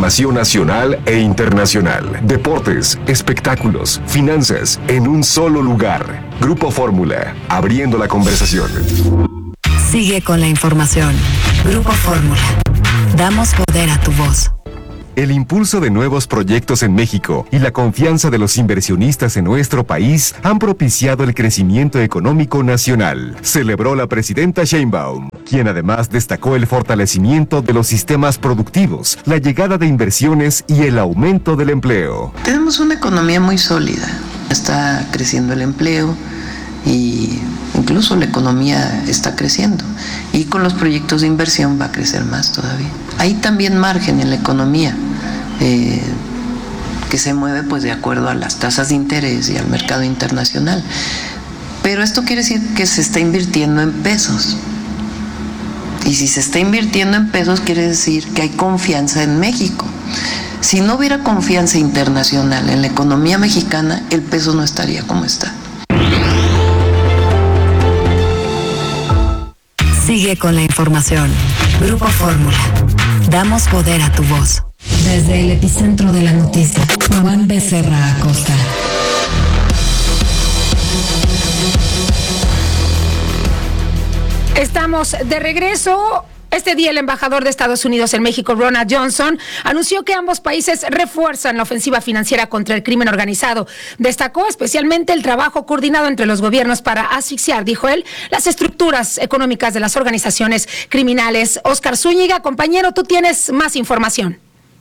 información nacional e internacional, deportes, espectáculos, finanzas, en un solo lugar. Grupo Fórmula, abriendo la conversación. Sigue con la información. Grupo Fórmula. Damos poder a tu voz. El impulso de nuevos proyectos en México y la confianza de los inversionistas en nuestro país han propiciado el crecimiento económico nacional, celebró la presidenta Sheinbaum, quien además destacó el fortalecimiento de los sistemas productivos, la llegada de inversiones y el aumento del empleo. Tenemos una economía muy sólida, está creciendo el empleo y incluso la economía está creciendo y con los proyectos de inversión va a crecer más todavía. Hay también margen en la economía que se mueve pues de acuerdo a las tasas de interés y al mercado internacional, pero esto quiere decir que se está invirtiendo en pesos, y si se está invirtiendo en pesos quiere decir que hay confianza en México. Si no hubiera confianza internacional en la economía mexicana, el peso no estaría como está. Sigue con la información. Grupo Fórmula. Damos poder a tu voz. Desde el epicentro de la noticia, Juan Becerra Acosta. Estamos de regreso. Este día el embajador de Estados Unidos en México, Ronald Johnson, anunció que ambos países refuerzan la ofensiva financiera contra el crimen organizado. Destacó especialmente el trabajo coordinado entre los gobiernos para asfixiar, dijo él, las estructuras económicas de las organizaciones criminales. Oscar Zúñiga, compañero, tú tienes más información.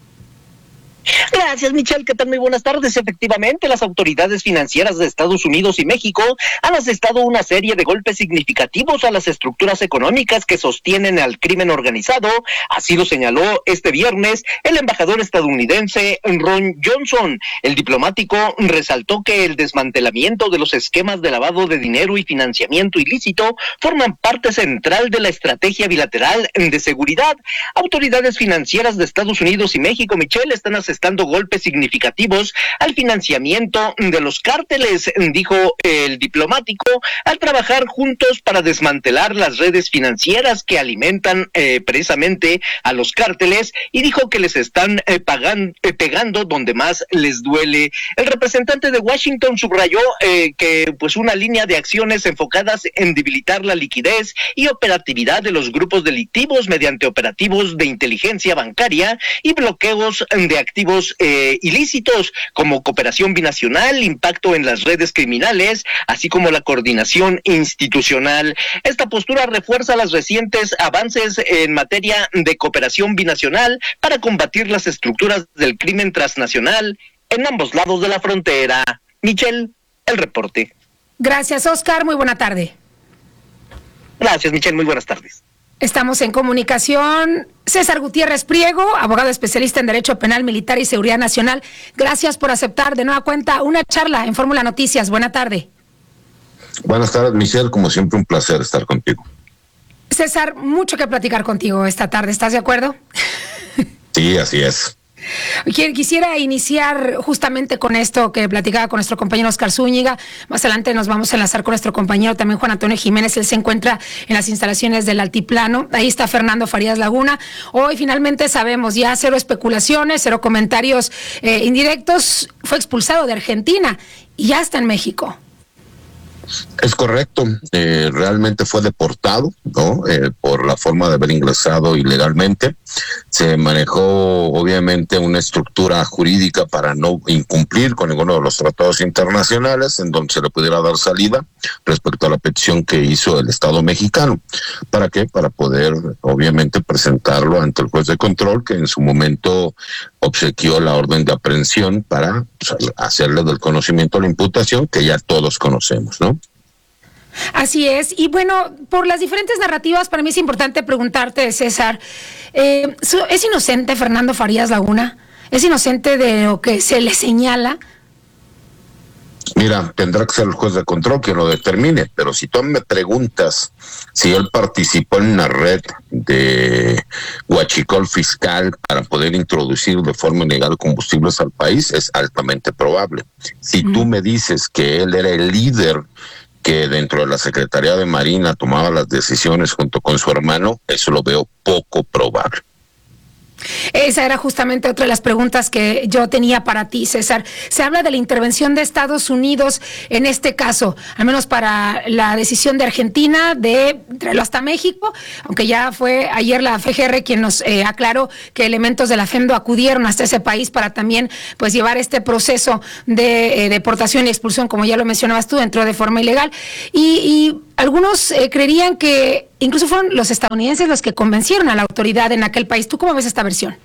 Gracias, Michelle. ¿Qué tal? Muy buenas tardes. Efectivamente, las autoridades financieras de Estados Unidos y México han asestado una serie de golpes significativos a las estructuras económicas que sostienen al crimen organizado. Así lo señaló este viernes el embajador estadounidense Ron Johnson. El diplomático resaltó que el desmantelamiento de los esquemas de lavado de dinero y financiamiento ilícito forman parte central de la estrategia bilateral de seguridad. Autoridades financieras de Estados Unidos y México, Michelle, están asestando golpes significativos al financiamiento de los cárteles, dijo el diplomático, al trabajar juntos para desmantelar las redes financieras que alimentan precisamente a los cárteles, y dijo que les están pegando donde más les duele. El representante de Washington subrayó que pues una línea de acciones enfocadas en debilitar la liquidez y operatividad de los grupos delictivos mediante operativos de inteligencia bancaria y bloqueos de activos ilícitos como cooperación binacional, impacto en las redes criminales, así como la coordinación institucional. Esta postura refuerza los recientes avances en materia de cooperación binacional para combatir las estructuras del crimen transnacional en ambos lados de la frontera. Michelle, el reporte. Gracias, Oscar. Muy buena tarde. Gracias, Michelle. Muy buenas tardes. Estamos en comunicación. César Gutiérrez Priego, abogado especialista en Derecho Penal, Militar y Seguridad Nacional. Gracias por aceptar de nueva cuenta una charla en Fórmula Noticias. Buena tarde. Buenas tardes, Michelle. Como siempre, un placer estar contigo. César, mucho que platicar contigo esta tarde. ¿Estás de acuerdo? Sí, así es. Quisiera iniciar justamente con esto que platicaba con nuestro compañero Oscar Zúñiga. Más adelante nos vamos a enlazar con nuestro compañero también Juan Antonio Jiménez. Él se encuentra en las instalaciones del Altiplano. Ahí está Fernando Farías Laguna. Hoy finalmente sabemos ya cero especulaciones, cero comentarios indirectos. Fue expulsado de Argentina y ya está en México. Es correcto, realmente fue deportado, ¿no? Por la forma de haber ingresado ilegalmente. Se manejó obviamente una estructura jurídica para no incumplir con ninguno de los tratados internacionales en donde se le pudiera dar salida respecto a la petición que hizo el Estado mexicano. ¿Para qué? Para poder obviamente presentarlo ante el juez de control, que en su momento obsequió la orden de aprehensión para hacerle del conocimiento a la imputación que ya todos conocemos, ¿no? Así es, y bueno, por las diferentes narrativas, para mí es importante preguntarte, César, ¿es inocente Fernando Farías Laguna? ¿Es inocente de lo que se le señala? Mira, tendrá que ser el juez de control quien lo determine, pero si tú me preguntas si él participó en una red de huachicol fiscal para poder introducir de forma ilegal combustibles al país, es altamente probable. Si tú me dices que él era el líder que dentro de la Secretaría de Marina tomaba las decisiones junto con su hermano, eso lo veo poco probable. esa era justamente otra de las preguntas que yo tenía para ti, César. Se habla de la intervención de Estados Unidos en este caso, al menos para la decisión de Argentina de traerlo hasta México, aunque ya fue ayer la FGR quien nos aclaró que elementos de la FEMDO acudieron hasta ese país para también pues llevar este proceso de deportación y expulsión, como ya lo mencionabas tú, entró de forma ilegal. Y algunos creerían que incluso fueron los estadounidenses los que convencieron a la autoridad en aquel país. ¿Tú cómo ves esta versión?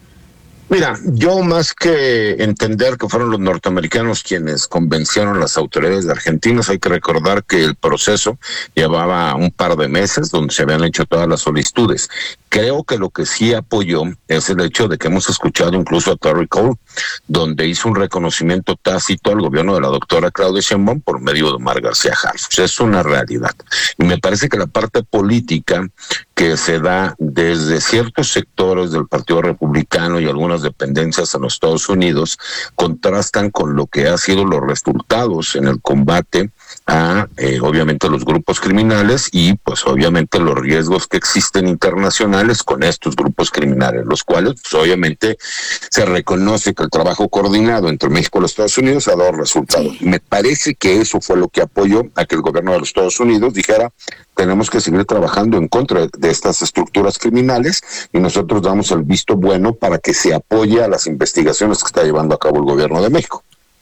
Mira, yo más que entender que fueron los norteamericanos quienes convencieron a las autoridades argentinas, hay que recordar que el proceso llevaba un par de meses donde se habían hecho todas las solicitudes. Creo que lo que sí apoyó es el hecho de que hemos escuchado incluso a Terry Cole, donde hizo un reconocimiento tácito al gobierno de la doctora Claudia Sheinbaum por medio de Omar García Harfuch. Es una realidad. Y me parece que la parte política que se da desde ciertos sectores del Partido Republicano y algunas dependencias en los Estados Unidos contrastan con lo que han sido los resultados en el combate a obviamente los grupos criminales y pues obviamente los riesgos que existen internacionales con estos grupos criminales, los cuales pues obviamente se reconoce que el trabajo coordinado entre México y los Estados Unidos ha dado resultados. Sí. Me parece que eso fue lo que apoyó a que el gobierno de los Estados Unidos dijera: tenemos que seguir trabajando en contra de estas estructuras criminales y nosotros damos el visto bueno para que se apoye a las investigaciones que está llevando a cabo el gobierno de México.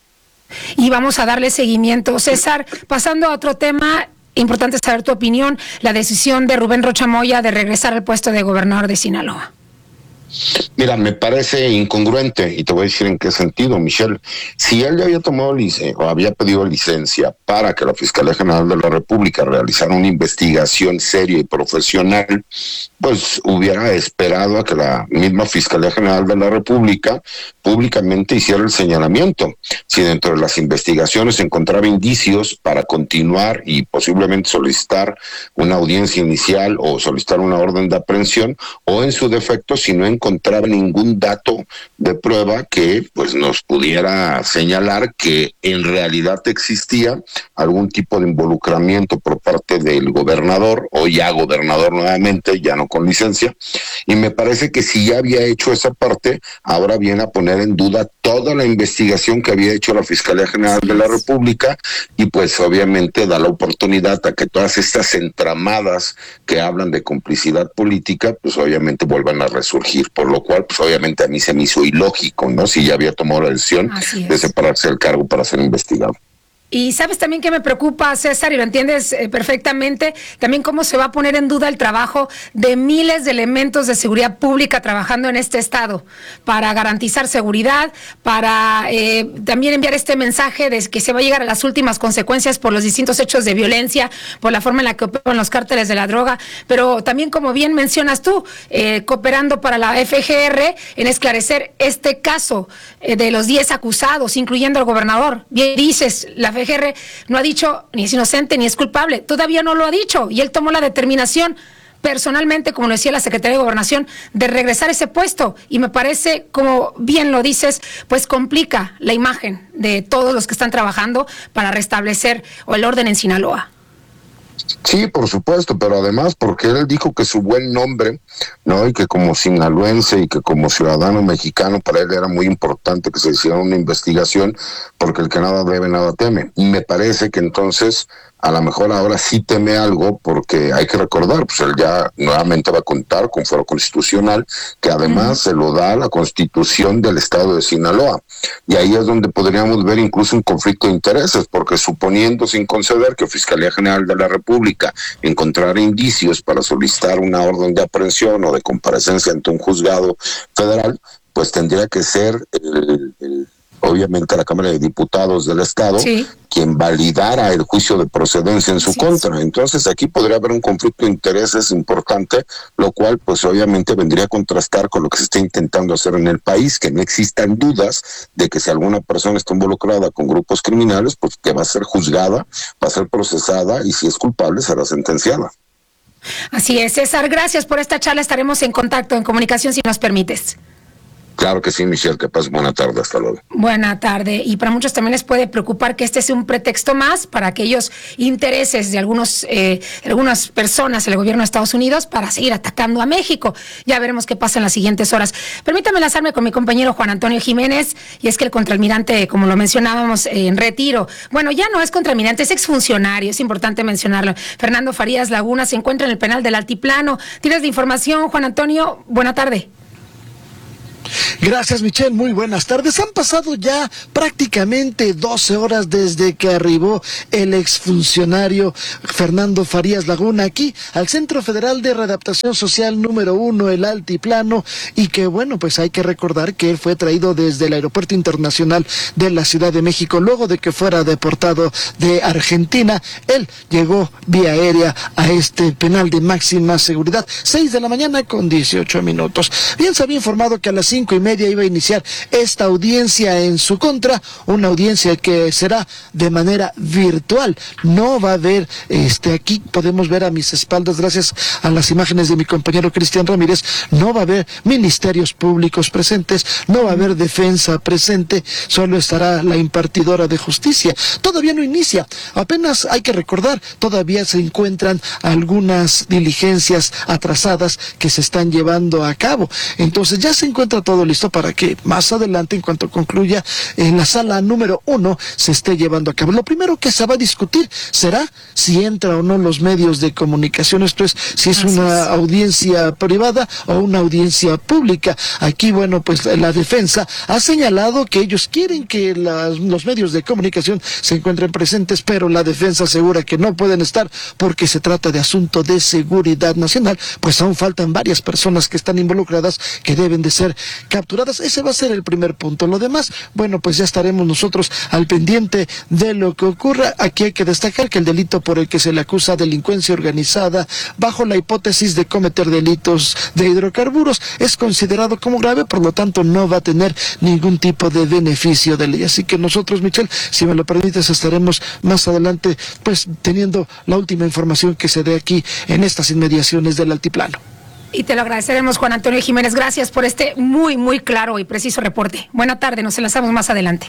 Y vamos a darle seguimiento. César, pasando a otro tema, importante saber tu opinión, la decisión de Rubén Rocha Moya de regresar al puesto de gobernador de Sinaloa. Mira, me parece incongruente y te voy a decir en qué sentido, Michelle. Si él ya había tomado o había pedido licencia para que la Fiscalía General de la República realizara una investigación seria y profesional, pues hubiera esperado a que la misma Fiscalía General de la República públicamente hiciera el señalamiento. Si dentro de las investigaciones se encontraba indicios para continuar y posiblemente solicitar una audiencia inicial o solicitar una orden de aprehensión, o en su defecto, si no encontraba ningún dato de prueba que pues nos pudiera señalar que en realidad existía algún tipo de involucramiento por parte del gobernador, o ya gobernador nuevamente, ya no con licencia. Y me parece que si ya había hecho esa parte, ahora viene a poner en duda toda la investigación que había hecho la Fiscalía General de la República, y pues obviamente da la oportunidad a que todas estas entramadas que hablan de complicidad política pues obviamente vuelvan a resurgir, por lo cual pues obviamente a mí se me hizo ilógico, ¿no? Si ya había tomado la decisión de separarse del cargo para ser investigado. Y sabes también que me preocupa, César, y lo entiendes perfectamente, también cómo se va a poner en duda el trabajo de miles de elementos de seguridad pública trabajando en este estado para garantizar seguridad, para también enviar este mensaje de que se va a llegar a las últimas consecuencias por los distintos hechos de violencia, por la forma en la que operan los cárteles de la droga, pero también, como bien mencionas tú, cooperando para la FGR en esclarecer este caso de los 10 acusados, incluyendo al gobernador. Bien dices, la FGR no ha dicho ni es inocente ni es culpable, todavía no lo ha dicho, y él tomó la determinación personalmente, como lo decía la Secretaría de Gobernación, de regresar a ese puesto, y me parece, como bien lo dices, pues complica la imagen de todos los que están trabajando para restablecer el orden en Sinaloa. Sí, por supuesto, pero además porque él dijo que su buen nombre, ¿no? Y que como sinaloense y que como ciudadano mexicano, para él era muy importante que se hiciera una investigación, porque el que nada debe, nada teme. Y me parece que entonces a lo mejor ahora sí teme algo, porque hay que recordar, pues él ya nuevamente va a contar con fuero constitucional, que además se lo da la Constitución del estado de Sinaloa. Y ahí es donde podríamos ver incluso un conflicto de intereses, porque suponiendo, sin conceder, que Fiscalía General de la República encontrara indicios para solicitar una orden de aprehensión o de comparecencia ante un juzgado federal, pues tendría que ser obviamente la Cámara de Diputados del Estado, quien validara el juicio de procedencia en su contra. Entonces aquí podría haber un conflicto de intereses importante, lo cual pues obviamente vendría a contrastar con lo que se está intentando hacer en el país, que no existan dudas de que si alguna persona está involucrada con grupos criminales, pues que va a ser juzgada, va a ser procesada, y si es culpable será sentenciada. Así es, César, gracias por esta charla, estaremos en contacto, en comunicación, si nos permites. Claro que sí, Michelle, que pases buena tarde, hasta luego. Buena tarde. Y para muchos también les puede preocupar que este sea un pretexto más para aquellos intereses de algunas personas en el gobierno de Estados Unidos para seguir atacando a México. Ya veremos qué pasa en las siguientes horas. Permítame enlazarme con mi compañero Juan Antonio Jiménez, y es que el contraalmirante, como lo mencionábamos, en retiro, bueno, ya no es contraalmirante, es exfuncionario, es importante mencionarlo. Fernando Farías Laguna se encuentra en el penal del Altiplano. ¿Tienes la información, Juan Antonio? Buena tarde. Gracias, Michelle, muy buenas tardes. Han pasado ya prácticamente 12 horas desde que arribó el exfuncionario Fernando Farías Laguna aquí al Centro Federal de Readaptación Social número 1, el Altiplano, y que bueno, pues hay que recordar que él fue traído desde el Aeropuerto Internacional de la Ciudad de México luego de que fuera deportado de Argentina. Él llegó vía aérea a este penal de máxima seguridad, 6 de la mañana con 18 minutos. Bien, se había informado que a las 5:30 iba a iniciar esta audiencia en su contra, una audiencia que será de manera virtual. No va a haber, aquí podemos ver a mis espaldas, gracias a las imágenes de mi compañero Cristian Ramírez, no va a haber ministerios públicos presentes, no va a haber defensa presente, solo estará la impartidora de justicia. Todavía no inicia, apenas hay que recordar, todavía se encuentran algunas diligencias atrasadas que se están llevando a cabo. Entonces ya se encuentra todo listo para que más adelante, en cuanto concluya en la sala número 1, se esté llevando a cabo. Lo primero que se va a discutir será si entra o no los medios de comunicación, esto es, si es una audiencia privada o una audiencia pública. Aquí, bueno, pues la defensa ha señalado que ellos quieren que los medios de comunicación se encuentren presentes, pero la defensa asegura que no pueden estar porque se trata de asunto de seguridad nacional, pues aún faltan varias personas que están involucradas que deben de ser capturadas. Ese va a ser el primer punto. Lo demás, bueno, pues ya estaremos nosotros al pendiente de lo que ocurra. Aquí hay que destacar que el delito por el que se le acusa, delincuencia organizada bajo la hipótesis de cometer delitos de hidrocarburos, es considerado como grave, por lo tanto no va a tener ningún tipo de beneficio de ley. Así que nosotros, Michelle, si me lo permites, estaremos más adelante pues teniendo la última información que se dé aquí en estas inmediaciones del Altiplano. Y te lo agradeceremos, Juan Antonio Jiménez. Gracias por este muy, muy claro y preciso reporte. Buena tarde, nos enlazamos más adelante.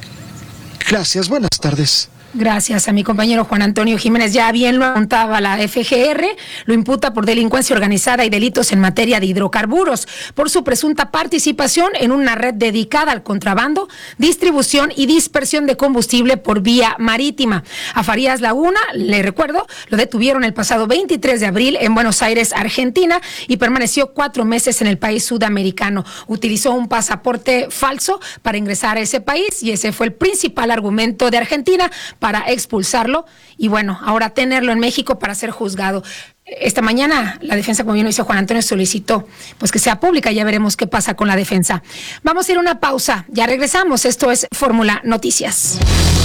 Gracias, buenas tardes. Gracias a mi compañero Juan Antonio Jiménez. Ya bien lo apuntaba la FGR, lo imputa por delincuencia organizada y delitos en materia de hidrocarburos, por su presunta participación en una red dedicada al contrabando, distribución y dispersión de combustible por vía marítima. A Farías Laguna, le recuerdo, lo detuvieron el pasado 23 de abril en Buenos Aires, Argentina, y permaneció 4 meses en el país sudamericano. Utilizó un pasaporte falso para ingresar a ese país y ese fue el principal argumento de Argentina para expulsarlo y bueno, ahora tenerlo en México para ser juzgado. Esta mañana la defensa, como bien lo hizo Juan Antonio, solicitó pues que sea pública. Ya veremos qué pasa con la defensa. Vamos a ir a una pausa, ya regresamos. Esto es Fórmula Noticias.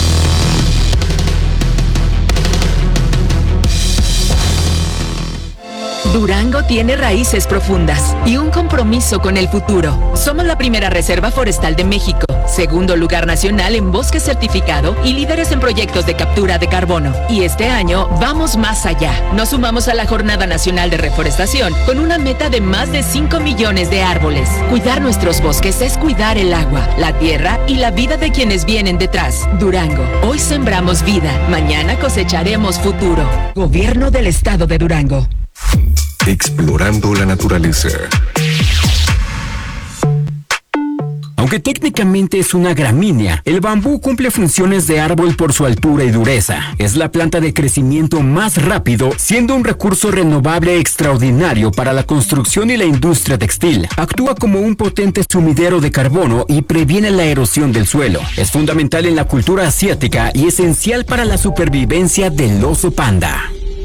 Durango tiene raíces profundas y un compromiso con el futuro. Somos la primera reserva forestal de México, segundo lugar nacional en bosque certificado y líderes en proyectos de captura de carbono. Y este año vamos más allá. Nos sumamos a la Jornada Nacional de Reforestación con una meta de más de 5 millones de árboles. Cuidar nuestros bosques es cuidar el agua, la tierra y la vida de quienes vienen detrás. Durango, hoy sembramos vida, mañana cosecharemos futuro. Gobierno del Estado de Durango. Explorando la naturaleza. Aunque técnicamente es una gramínea, el bambú cumple funciones de árbol por su altura y dureza. Es la planta de crecimiento más rápido, siendo un recurso renovable extraordinario para la construcción y la industria textil. Actúa como un potente sumidero de carbono y previene la erosión del suelo. Es fundamental en la cultura asiática y esencial para la supervivencia del oso panda.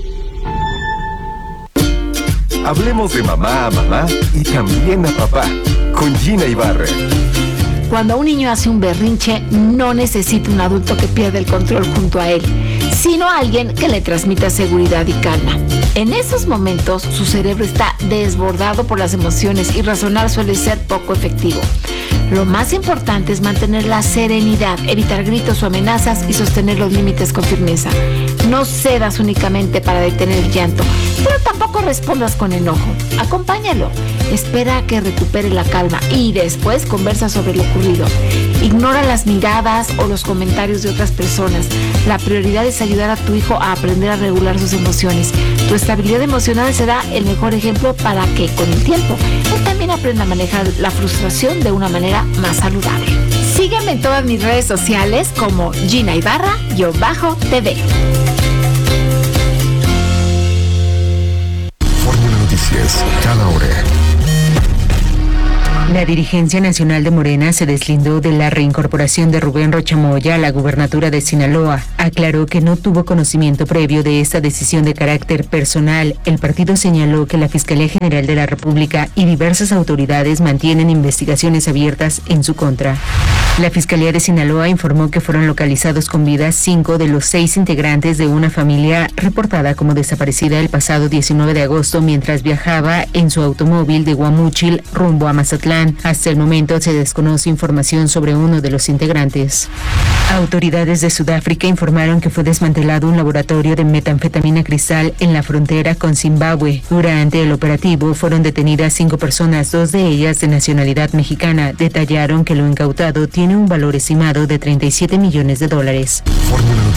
Hablemos de mamá a mamá y también a papá, con Gina Ibarra. Cuando un niño hace un berrinche, no necesita un adulto que pierda el control junto a él, sino alguien que le transmita seguridad y calma. En esos momentos, su cerebro está desbordado por las emociones y razonar suele ser poco efectivo. Lo más importante es mantener la serenidad, evitar gritos o amenazas y sostener los límites con firmeza. No cedas únicamente para detener el llanto, pero tampoco respondas con enojo. Acompáñalo, espera a que recupere la calma y después conversa sobre lo ocurrido. Ignora las miradas o los comentarios de otras personas. La prioridad es ayudar a tu hijo a aprender a regular sus emociones. Tu estabilidad emocional será el mejor ejemplo para que, con el tiempo, él también aprenda a manejar la frustración de una manera más saludable. Sígueme en todas mis redes sociales como Gina Ibarra-TV. Fórmula Noticias, cada hora. La dirigencia nacional de Morena se deslindó de la reincorporación de Rubén Rocha Moya a la gubernatura de Sinaloa. Aclaró que no tuvo conocimiento previo de esta decisión de carácter personal. El partido señaló que la Fiscalía General de la República y diversas autoridades mantienen investigaciones abiertas en su contra. La Fiscalía de Sinaloa informó que fueron localizados con vida 5 de los 6 integrantes de una familia reportada como desaparecida el pasado 19 de agosto mientras viajaba en su automóvil de Guamúchil rumbo a Mazatlán. Hasta el momento se desconoce información sobre uno de los integrantes. Autoridades de Sudáfrica informaron que fue desmantelado un laboratorio de metanfetamina cristal en la frontera con Zimbabue. Durante el operativo fueron detenidas 5 personas, 2 de ellas de nacionalidad mexicana. Detallaron que lo incautado tiene un valor estimado de $37 millones.